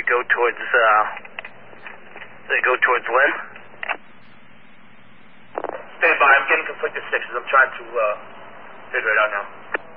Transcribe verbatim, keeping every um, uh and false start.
go towards, uh, they go towards Lynn? Stand by. I'm getting conflicted sixes. I'm trying to uh, figure it out now.